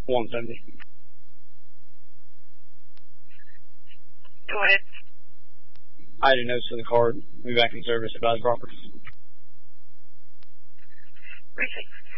170. Go ahead. I didn't notice the card. Be back in service. Advise proper. Precinct.